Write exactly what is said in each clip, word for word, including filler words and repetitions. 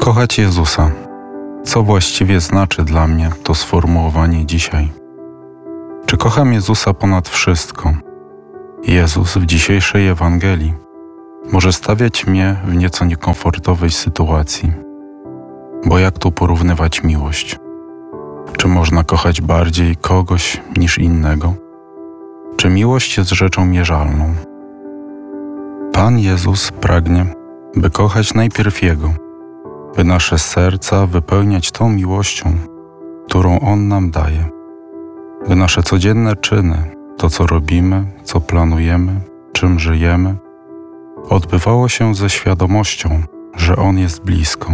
Kochać Jezusa. Co właściwie znaczy dla mnie to sformułowanie dzisiaj? Czy kocham Jezusa ponad wszystko? Jezus w dzisiejszej Ewangelii może stawiać mnie w nieco niekomfortowej sytuacji. Bo jak tu porównywać miłość? Czy można kochać bardziej kogoś niż innego? Czy miłość jest rzeczą mierzalną? Pan Jezus pragnie, by kochać najpierw Jego, by nasze serca wypełniać tą miłością, którą On nam daje, by nasze codzienne czyny, to co robimy, co planujemy, czym żyjemy, odbywało się ze świadomością, że On jest blisko.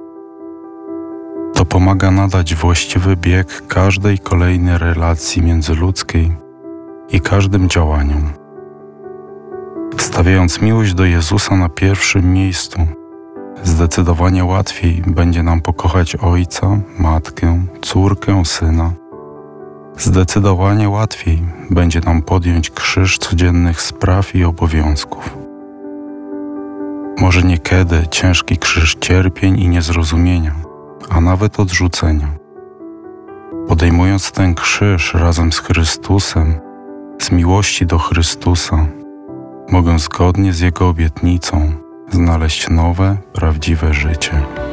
To pomaga nadać właściwy bieg każdej kolejnej relacji międzyludzkiej i każdym działaniom. Stawiając miłość do Jezusa na pierwszym miejscu, zdecydowanie łatwiej będzie nam pokochać ojca, matkę, córkę, syna. Zdecydowanie łatwiej będzie nam podjąć krzyż codziennych spraw i obowiązków. Może niekiedy ciężki krzyż cierpień i niezrozumienia, a nawet odrzucenia. Podejmując ten krzyż razem z Chrystusem, z miłości do Chrystusa, mogę zgodnie z Jego obietnicą znaleźć nowe, prawdziwe życie.